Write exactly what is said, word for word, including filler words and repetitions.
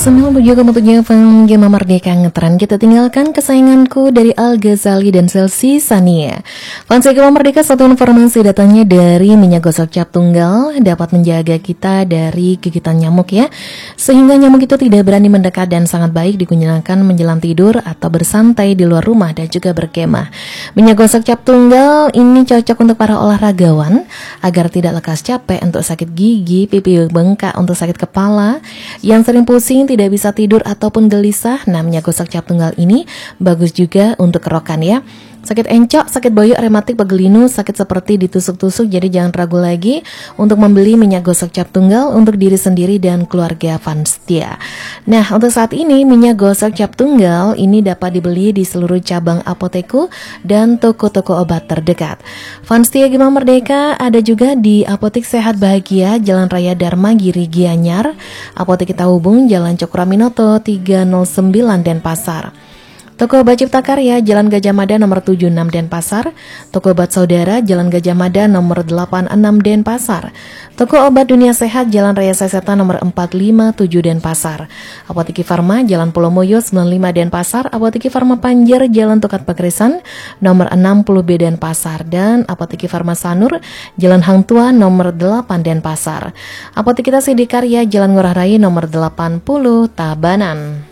sembilan puluh tujuh koma tujuh F M Gema Merdeka Ngetren. Kita tinggalkan kesayanganku dari Al Ghazali dan Chelsea Sania. Fans Gema Merdeka, satu informasi datangnya dari minyak gosok cap tunggal dapat menjaga kita dari gigitan nyamuk ya, sehingga nyamuk itu tidak berani mendekat dan sangat baik digunakan menjelang tidur atau bersantai di luar rumah dan juga berkemah. Minyak gosok cap tunggal ini cocok untuk para olahragawan agar tidak lekas capek, untuk sakit gigi, pipi bengkak, untuk sakit kepala, yang sering pusing, tidak bisa tidur ataupun gelisah. Nah, minyak gosok cap tunggal ini bagus juga untuk kerokan ya. Sakit encok, sakit boyok, rematik, pegelinu, sakit seperti ditusuk-tusuk. Jadi jangan ragu lagi untuk membeli minyak gosok cap tunggal untuk diri sendiri dan keluarga fans setia. Nah, untuk saat ini minyak gosok cap tunggal ini dapat dibeli di seluruh cabang apoteku dan toko-toko obat terdekat. Fans setia Gema Merdeka ada juga di Apotek Sehat Bahagia, Jalan Raya Dharma Giri Gianyar, Apotek Kita Hubung, Jalan Cokroaminoto tiga nol sembilan Denpasar. Toko Obat Cipta Karya, Jalan Gajah Mada nomor tujuh puluh enam Denpasar. Toko Obat Saudara, Jalan Gajah Mada nomor delapan puluh enam Denpasar. Toko Obat Dunia Sehat, Jalan Raya Seseta nomor empat lima tujuh Denpasar. Apoteki Farma, Jalan Pulau Moyo sembilan puluh lima Denpasar. Apoteki Farma Panjer, Jalan Tukat Pekerisan nomor enam puluh B Denpasar. Dan Apoteki Farma Sanur, Jalan Hang Tua nomor delapan Denpasar. Apotek Kita Sidikarya, Jalan Ngurah Rai nomor delapan puluh Tabanan.